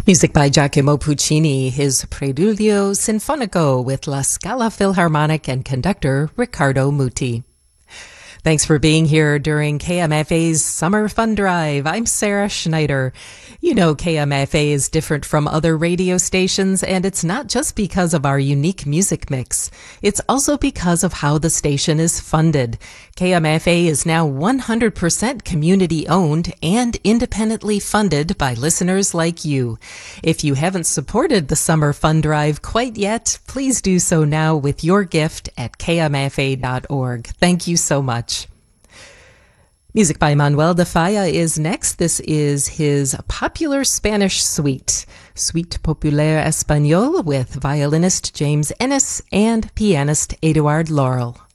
Music by Giacomo Puccini, his Preludio Sinfonico with La Scala Philharmonic and conductor Riccardo Muti. Thanks for being here during KMFA's Summer Fun Drive. I'm Sarah Schneider. You know KMFA is different from other radio stations, and it's not just because of our unique music mix. It's also because of how the station is funded. KMFA is now 100% community-owned and independently funded by listeners like you. If you haven't supported the Summer Fun Drive quite yet, please do so now with your gift at kmfa.org. Thank you so much. Music by Manuel de Falla is next. This is his popular Spanish suite, Suite Populaire Espagnole, with violinist James Ennis and pianist Eduard Laurel.